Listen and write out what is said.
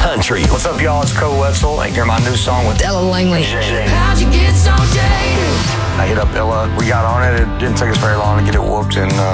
country. What's up, y'all? It's Cole Wetzel. I hear my new song with Ella Langley. How'd you get so jaded? I hit up Illa. We got on it. It didn't take us very long to get it whooped, and